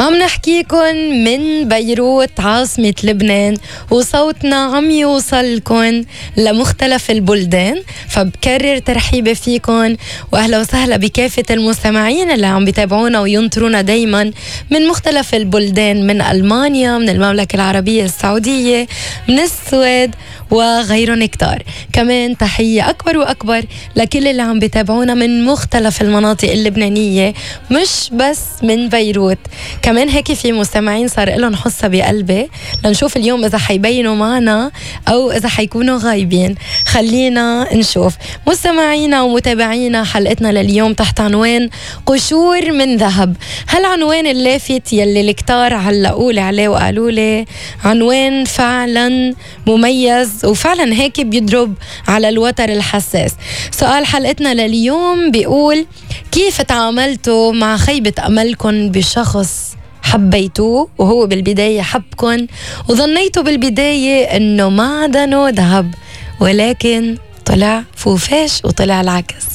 عم نحكيكن من بيروت عاصمة لبنان، وصوتنا عم يوصلكن لمختلف البلدان. فبكرر ترحيبي فيكن وأهلا وسهلا بكافة المستمعين اللي عم بيتابعونا وينطرونا دايما من مختلف البلدان، من ألمانيا، من المملكة العربية السعودية، من السويد وغيرهم كتار. كمان تحية أكبر وأكبر لكل اللي عم بيتابعونا من مختلف المناطق اللبنانية، مش بس من بيروت. كمان هيك في مستمعين صار لهم حصة بقلبي لنشوف اليوم إذا حيبينوا معنا أو إذا حيكونوا غايبين. خلينا نشوف مستمعينا ومتابعينا حلقتنا لليوم تحت عنوان قشور من ذهب. هالعنوان اللافت يلي الكتار علقوا لي عليه وقالوا لي عنوان فعلا مميز وفعلا هيك بيضرب على الوتر الحساس. سؤال حلقتنا لليوم بيقول: كيف تعاملتوا مع خيبة أملكن بشخص حبيتوه وهو بالبداية حبكن، وظنيتوا بالبداية انه معدنه ذهب ولكن طلع فوفاش وطلع العكس؟